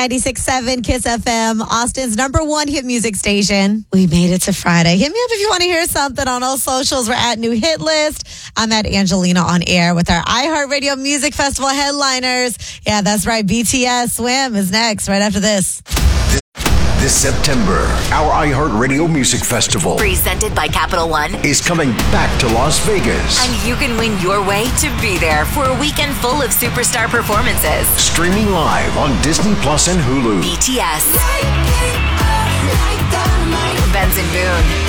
96.7 Kiss FM, Austin's #1 hit music station. We made it to Friday. Hit me up if you want to hear something on all socials. We're at New Hit List. I'm at Angelina on air with our iHeartRadio Music Festival headliners. Yeah, that's right. BTS Swim is next right after this. This September, our iHeartRadio Music Festival, presented by Capital One, is coming back to Las Vegas. And you can win your way to be there for a weekend full of superstar performances. Streaming live on Disney Plus and Hulu. BTS, Benson Boone,